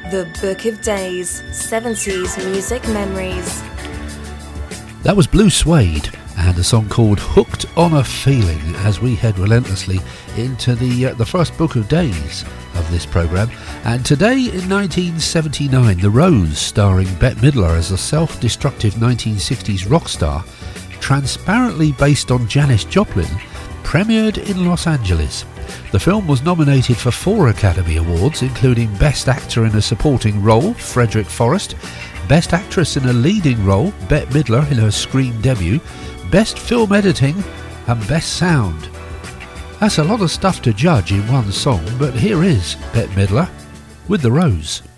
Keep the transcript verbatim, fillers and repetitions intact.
The Book of Days, seventies Music Memories. That was Blue Suede and a song called Hooked on a Feeling as we head relentlessly into the uh, the first Book of Days of this programme. And today in nineteen seventy-nine, The Rose, starring Bette Midler as a self-destructive nineteen sixties rock star, transparently based on Janis Joplin, premiered in Los Angeles. The film was nominated for four Academy Awards, including Best Actor in a Supporting Role, Frederick Forrest, Best Actress in a Leading Role, Bette Midler in her screen debut, Best Film Editing and Best Sound. That's a lot of stuff to judge in one song, but here is Bette Midler with The Rose.